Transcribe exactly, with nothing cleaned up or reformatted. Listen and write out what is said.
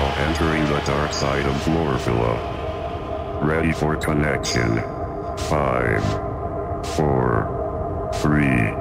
now entering the dark side of Glorfilla. Ready for connection. Five, four, three,